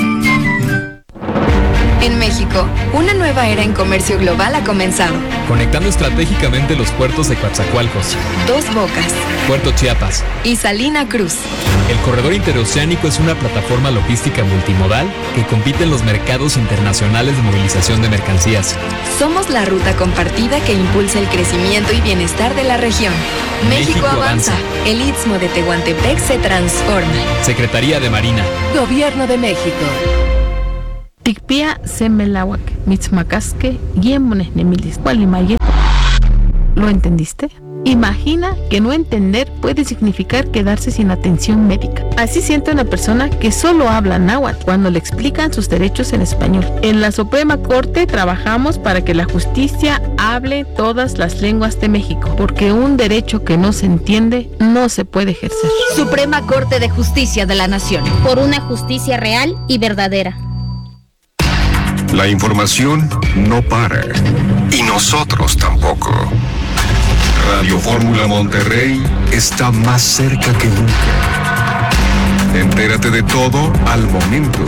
En México, una nueva era en comercio global ha comenzado. Conectando estratégicamente los puertos de Coatzacoalcos, Dos Bocas, Puerto Chiapas y Salina Cruz. El corredor interoceánico es una plataforma logística multimodal que compite en los mercados internacionales de movilización de mercancías. Somos la ruta compartida que impulsa el crecimiento y bienestar de la región. México avanza. El Istmo de Tehuantepec se transforma. Secretaría de Marina. Gobierno de México. Tikpia semelawak, mitzmacasque, guiemones nemilis, cualimayet. ¿Lo entendiste? Imagina que no entender puede significar quedarse sin atención médica. Así siente una persona que solo habla náhuatl cuando le explican sus derechos en español. En la Suprema Corte trabajamos para que la justicia hable todas las lenguas de México, porque un derecho que no se entiende no se puede ejercer. Suprema Corte de Justicia de la Nación. Por una justicia real y verdadera. La información no para. Y nosotros tampoco. Radio Fórmula Monterrey está más cerca que nunca. Entérate de todo al momento.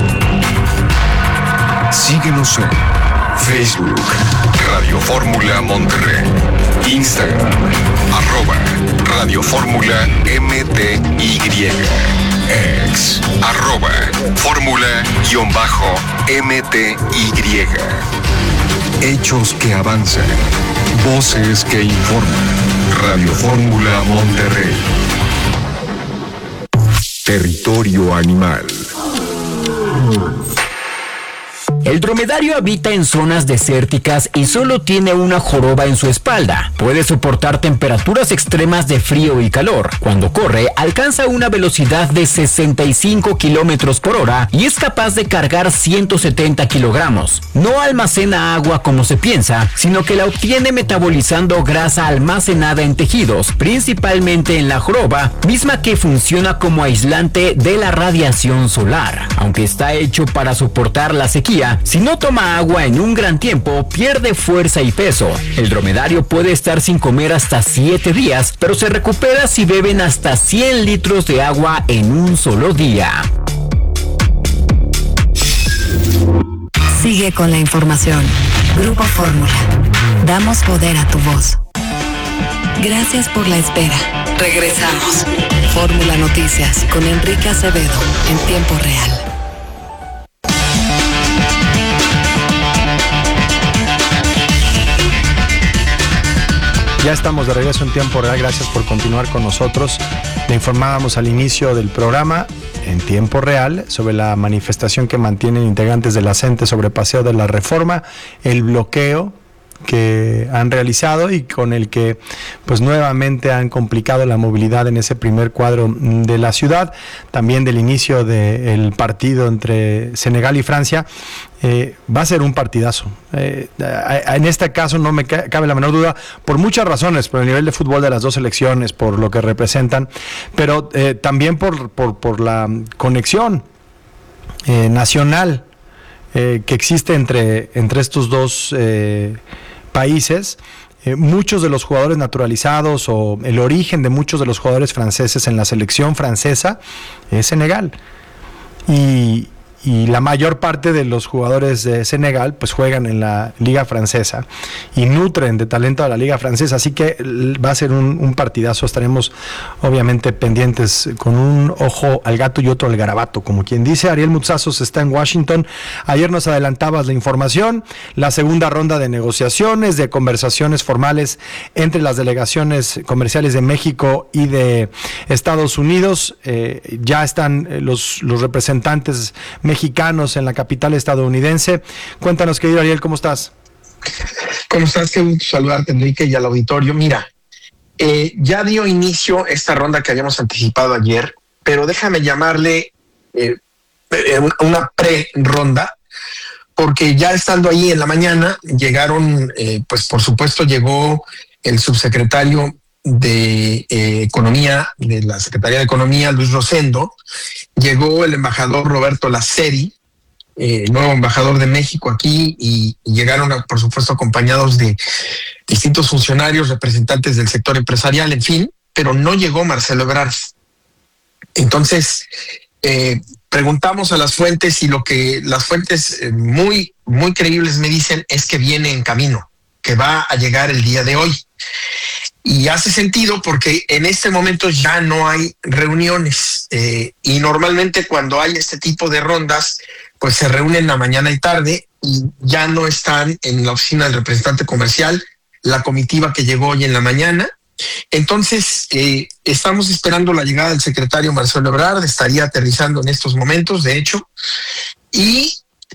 Síguenos en Facebook, Radio Fórmula Monterrey, Instagram, @Radio Fórmula MTY, X, @Fórmula_MTY. Hechos que avanzan, voces que informan. Radio Fórmula Monterrey. Territorio animal. El dromedario habita en zonas desérticas y solo tiene una joroba en su espalda. Puede soportar temperaturas extremas de frío y calor. Cuando corre, alcanza una velocidad de 65 kilómetros por hora y es capaz de cargar 170 kilogramos. No almacena agua como se piensa, sino que la obtiene metabolizando grasa almacenada en tejidos, principalmente en la joroba, misma que funciona como aislante de la radiación solar. Aunque está hecho para soportar la sequía, si no toma agua en un gran tiempo, pierde fuerza y peso. El dromedario puede estar sin comer hasta 7 días, pero se recupera si beben hasta 100 litros de agua en un solo día. Sigue con la información. Grupo Fórmula. Damos poder a tu voz. Gracias por la espera. Regresamos. Fórmula Noticias con Enrique Acevedo en tiempo real. Ya estamos de regreso en tiempo real, gracias por continuar con nosotros. Le informábamos al inicio del programa en tiempo real sobre la manifestación que mantienen integrantes de la CENTE sobre Paseo de la Reforma, el bloqueo que han realizado y con el que pues nuevamente han complicado la movilidad en ese primer cuadro de la ciudad, también del inicio del partido entre Senegal y Francia. Va a ser un partidazo. En este caso no me cabe la menor duda, por muchas razones, por el nivel de fútbol de las dos selecciones, por lo que representan, pero también por la conexión nacional que existe entre estos dos países. Muchos de los jugadores naturalizados o el origen de muchos de los jugadores franceses en la selección francesa es Senegal. Y la mayor parte de los jugadores de Senegal pues juegan en la liga francesa y nutren de talento a la liga francesa, así que va a ser un partidazo. Estaremos obviamente pendientes con un ojo al gato y otro al garabato, como quien dice. Ariel Mutsazos está en Washington. Ayer nos adelantabas la información, la segunda ronda de negociaciones, de conversaciones formales entre las delegaciones comerciales de México y de Estados Unidos. Ya están los representantes mexicanos en la capital estadounidense. Cuéntanos, querido Ariel, ¿cómo estás? ¿Cómo estás? Qué gusto saludarte, Enrique, y al auditorio. Mira, ya dio inicio esta ronda que habíamos anticipado ayer, pero déjame llamarle una pre-ronda, porque ya estando ahí en la mañana llegaron, pues por supuesto llegó el subsecretario de Economía, de la Secretaría de Economía, Luis Rosendo, llegó el embajador Roberto Laceri, nuevo embajador de México aquí, y llegaron, por supuesto, acompañados de distintos funcionarios, representantes del sector empresarial, en fin, pero no llegó Marcelo Ebrard. Entonces, preguntamos a las fuentes, y lo que las fuentes muy, muy creíbles me dicen es que viene en camino, que va a llegar el día de hoy. Y hace sentido porque en este momento ya no hay reuniones, y normalmente cuando hay este tipo de rondas, pues se reúnen la mañana y tarde, y ya no están en la oficina del representante comercial la comitiva que llegó hoy en la mañana. Entonces, estamos esperando la llegada del secretario Marcelo Ebrard, estaría aterrizando en estos momentos, de hecho, y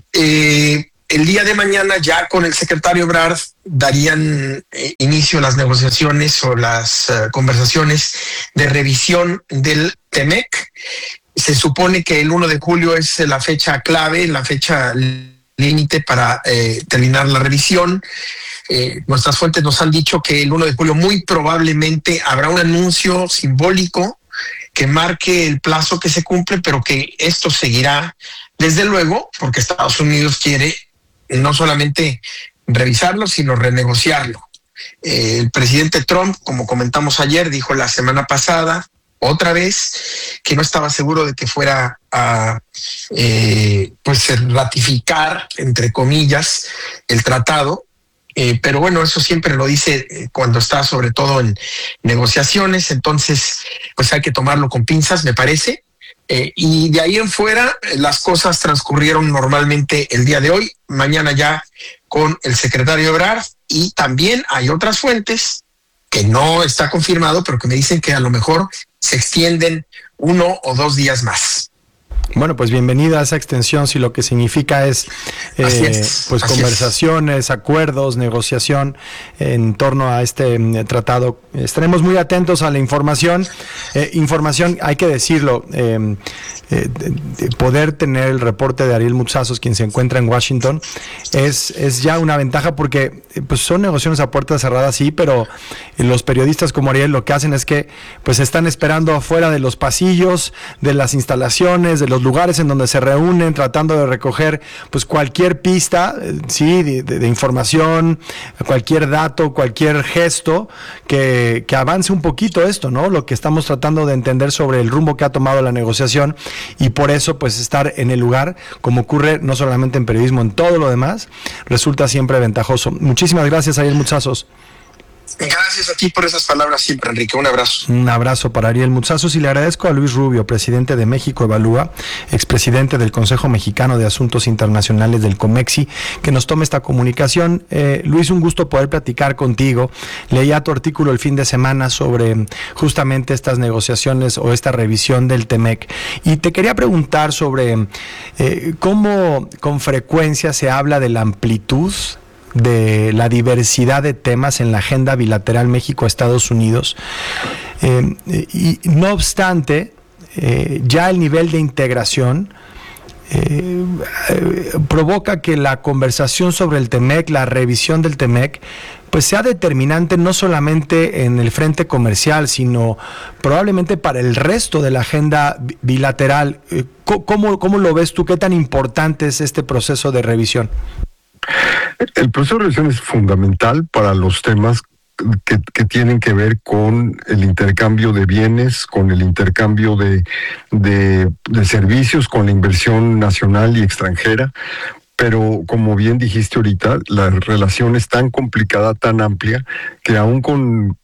el día de mañana ya con el secretario Ebrard darían inicio a las negociaciones o las conversaciones de revisión del TEMEC. Se supone que el 1 de julio es la fecha clave, la fecha límite para terminar la revisión. Nuestras fuentes nos han dicho que el 1 de julio muy probablemente habrá un anuncio simbólico que marque el plazo que se cumple, pero que esto seguirá desde luego, porque Estados Unidos quiere no solamente revisarlo, sino renegociarlo. El presidente Trump, como comentamos ayer, dijo la semana pasada, otra vez, que no estaba seguro de que fuera a pues ratificar, entre comillas, el tratado. Pero bueno, eso siempre lo dice cuando está sobre todo en negociaciones, entonces pues hay que tomarlo con pinzas, me parece. Y de ahí en fuera las cosas transcurrieron normalmente el día de hoy, mañana ya con el secretario Ebrard, y también hay otras fuentes que no está confirmado, pero que me dicen que a lo mejor se extienden 1 o 2 días más. Bueno, pues bienvenida a esa extensión, si lo que significa es, pues conversaciones, acuerdos, negociación en torno a este tratado. Estaremos muy atentos a la información. Información, hay que decirlo, poder tener el reporte de Ariel Mutsazos, quien se encuentra en Washington, es ya una ventaja, porque pues son negociaciones a puertas cerradas, sí, pero los periodistas como Ariel lo que hacen es que pues están esperando afuera de los pasillos, de las instalaciones, de los lugares en donde se reúnen, tratando de recoger pues cualquier pista, sí, de información, cualquier dato, cualquier gesto que avance un poquito esto, ¿no? Lo que estamos tratando de entender sobre el rumbo que ha tomado la negociación, y por eso pues estar en el lugar, como ocurre no solamente en periodismo, en todo lo demás, resulta siempre ventajoso. Muchísimas gracias, Ariel Mutsazos. Gracias a ti por esas palabras siempre, Enrique. Un abrazo. Un abrazo para Ariel Mutsazos, y le agradezco a Luis Rubio, presidente de México Evalúa, expresidente del Consejo Mexicano de Asuntos Internacionales del COMEXI, que nos tome esta comunicación. Luis, un gusto poder platicar contigo. Leía tu artículo el fin de semana sobre justamente estas negociaciones o esta revisión del TEMEC, y te quería preguntar sobre cómo con frecuencia se habla de la amplitud, de la diversidad de temas en la agenda bilateral México-Estados Unidos, y no obstante, ya el nivel de integración provoca que la conversación sobre el TEMEC, la revisión del TEMEC, pues sea determinante no solamente en el frente comercial, sino probablemente para el resto de la agenda bilateral. ¿Cómo lo ves tú? ¿Qué tan importante es este proceso de revisión? El proceso de revisión es fundamental para los temas que tienen que ver con el intercambio de bienes, con el intercambio de servicios, con la inversión nacional y extranjera. Pero como bien dijiste ahorita, la relación es tan complicada, tan amplia, que aún con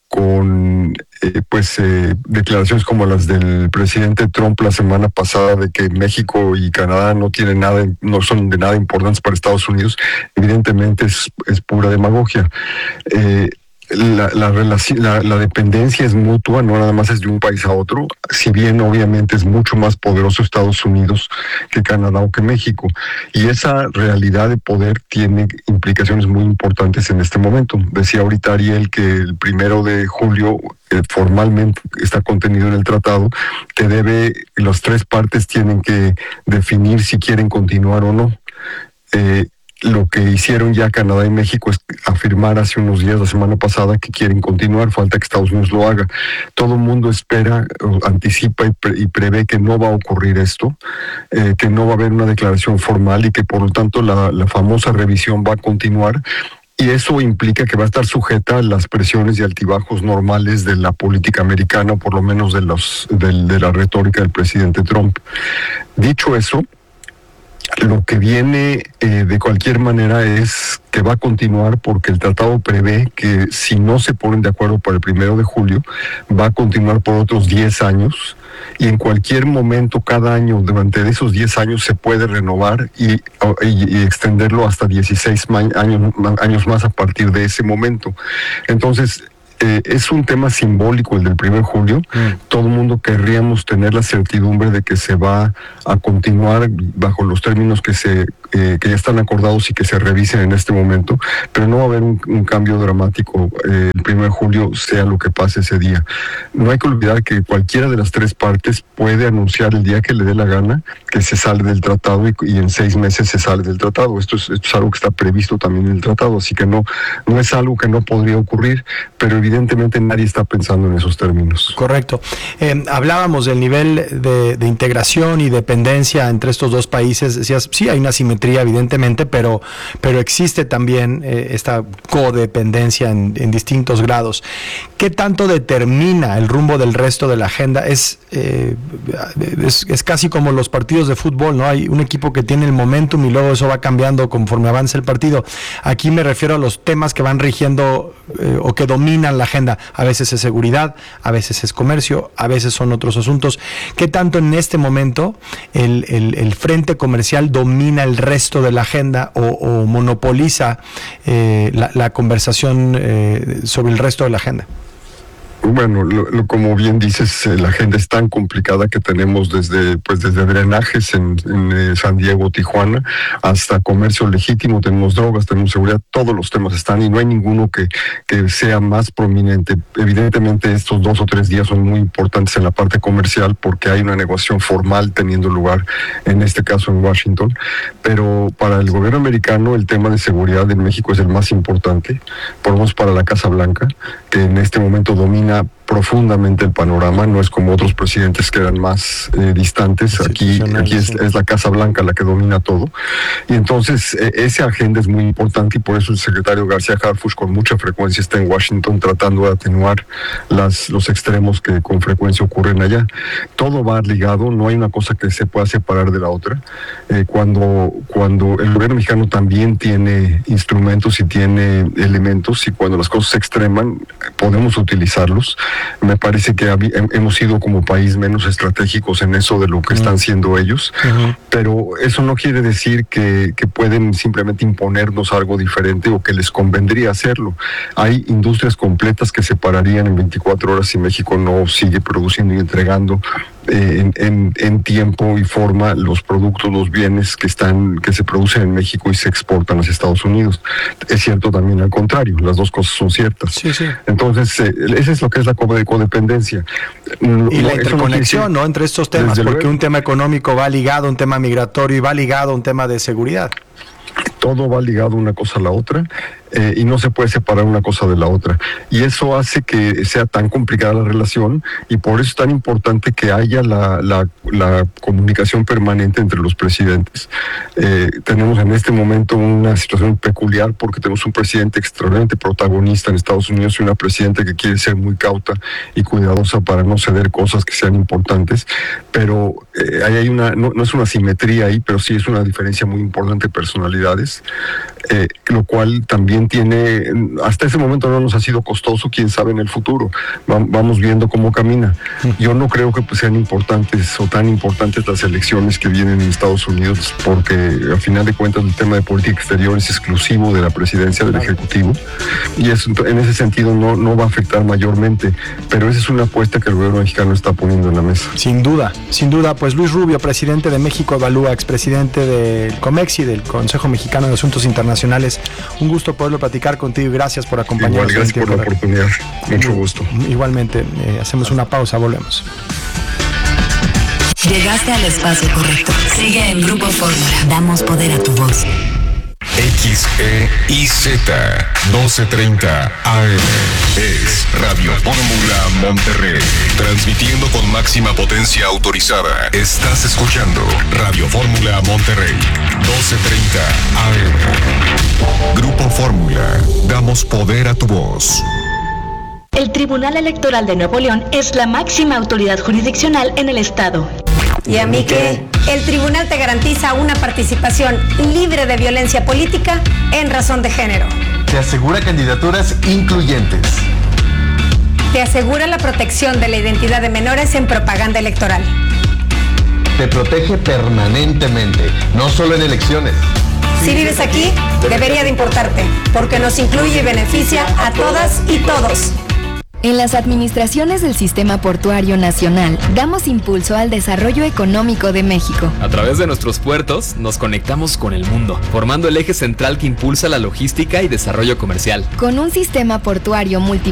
declaraciones como las del presidente Trump la semana pasada de que México y Canadá no son de nada importantes para Estados Unidos, evidentemente es pura demagogia. La dependencia es mutua, no nada más es de un país a otro, si bien obviamente es mucho más poderoso Estados Unidos que Canadá o que México, y esa realidad de poder tiene implicaciones muy importantes en este momento. Decía ahorita Ariel que el 1 de julio formalmente está contenido en el tratado, que las 3 partes tienen que definir si quieren continuar o no. Lo que hicieron ya Canadá y México es afirmar hace unos días, la semana pasada, que quieren continuar, falta que Estados Unidos lo haga. Todo el mundo espera, anticipa y prevé que no va a ocurrir esto, que no va a haber una declaración formal y que por lo tanto la famosa revisión va a continuar. Y eso implica que va a estar sujeta a las presiones y altibajos normales de la política americana, o por lo menos de la retórica del presidente Trump. Dicho eso, lo que viene de cualquier manera es que va a continuar, porque el tratado prevé que si no se ponen de acuerdo para el 1 de julio, va a continuar por otros 10 años, y en cualquier momento, cada año, durante esos 10 años, se puede renovar y extenderlo hasta 16 años más a partir de ese momento. Entonces, es un tema simbólico el del 1 de julio. Todo el mundo querríamos tener la certidumbre de que se va a continuar bajo los términos que ya están acordados y que se revisen en este momento, pero no va a haber un cambio dramático el 1 de julio, sea lo que pase ese día. No hay que olvidar que cualquiera de las tres partes puede anunciar el día que le dé la gana que se sale del tratado, y en 6 meses se sale del tratado. Esto es algo que está previsto también en el tratado, así que no es algo que no podría ocurrir, pero evidentemente nadie está pensando en esos términos. Correcto. Hablábamos del nivel de integración y dependencia entre estos dos países. Decías, sí, hay una simetría evidentemente, pero existe también esta codependencia en distintos grados. ¿Qué tanto determina el rumbo del resto de la agenda? Es casi como los partidos de fútbol, ¿no? Hay un equipo que tiene el momentum y luego eso va cambiando conforme avanza el partido. Aquí me refiero a los temas que van rigiendo o que dominan la agenda. A veces es seguridad, a veces es comercio, a veces son otros asuntos. ¿Qué tanto en este momento el frente comercial domina el resto de la agenda o monopoliza la conversación sobre el resto de la agenda? Bueno, como bien dices, la agenda es tan complicada que tenemos desde drenajes en San Diego, Tijuana, hasta comercio legítimo, tenemos drogas, tenemos seguridad, todos los temas están y no hay ninguno que sea más prominente. Evidentemente estos 2 o 3 días son muy importantes en la parte comercial porque hay una negociación formal teniendo lugar, en este caso en Washington, pero para el gobierno americano el tema de seguridad en México es el más importante, por lo menos para la Casa Blanca, que en este momento domina profundamente el panorama. No es como otros presidentes que eran más distantes. Aquí es la Casa Blanca la que domina todo, y entonces esa agenda es muy importante, y por eso el secretario García Harfuch con mucha frecuencia está en Washington tratando de atenuar los extremos que con frecuencia ocurren allá. Todo va ligado, no hay una cosa que se pueda separar de la otra. Cuando el gobierno mexicano también tiene instrumentos y tiene elementos, y cuando las cosas se extreman podemos utilizarlos. Me parece que hemos sido como país menos estratégicos en eso de lo que están siendo ellos, pero eso no quiere decir que pueden simplemente imponernos algo diferente o que les convendría hacerlo. Hay industrias completas que se pararían en 24 horas si México no sigue produciendo y entregando en tiempo y forma los productos, los bienes que se producen en México y se exportan a los Estados Unidos. Es cierto también al contrario, las dos cosas son ciertas. Sí. Entonces, eso es lo que es la codependencia. Y la interconexión, ¿no?, entre estos temas, porque un tema económico va ligado a un tema migratorio y va ligado a un tema de seguridad. Todo va ligado una cosa a la otra, y no se puede separar una cosa de la otra. Y eso hace que sea tan complicada la relación, y por eso es tan importante que haya la comunicación permanente entre los presidentes. Tenemos en este momento una situación peculiar porque tenemos un presidente extraordinariamente protagonista en Estados Unidos y una presidenta que quiere ser muy cauta y cuidadosa para no ceder cosas que sean importantes, pero ahí hay no es una simetría ahí, pero sí es una diferencia muy importante de personalidades, lo cual también hasta ese momento no nos ha sido costoso, quién sabe en el futuro. Vamos viendo cómo camina. Yo no creo que sean importantes o tan importantes las elecciones que vienen en Estados Unidos, porque al final de cuentas el tema de política exterior es exclusivo de la presidencia del Ejecutivo, y eso, en ese sentido no va a afectar mayormente, pero esa es una apuesta que el gobierno mexicano está poniendo en la mesa. Sin duda. Pues Luis Rubio, presidente de México Evalúa, expresidente del COMEXI, del Consejo Mexicano de Asuntos Internacionales. Un gusto poderlo platicar contigo y gracias por acompañarnos. Igual, gracias por la oportunidad. Mucho gusto. Igualmente, hacemos una pausa, volvemos. Llegaste al espacio correcto. Sigue en Grupo Fórmula. Damos poder a tu voz. XEIZ 1230 AM. Es Radio Fórmula Monterrey. Transmitiendo con máxima potencia autorizada. Estás escuchando Radio Fórmula Monterrey 1230 AM. Grupo Fórmula. Damos poder a tu voz. El Tribunal Electoral de Nuevo León es la máxima autoridad jurisdiccional en el Estado. ¿Y a mí qué? El tribunal te garantiza una participación libre de violencia política en razón de género. Te asegura candidaturas incluyentes. Te asegura la protección de la identidad de menores en propaganda electoral. Te protege permanentemente, no solo en elecciones. Si vives aquí, debería de importarte, porque nos incluye y beneficia a todas y todos. En las administraciones del Sistema Portuario Nacional, damos impulso al desarrollo económico de México. A través de nuestros puertos, nos conectamos con el mundo, formando el eje central que impulsa la logística y desarrollo comercial. Con un sistema portuario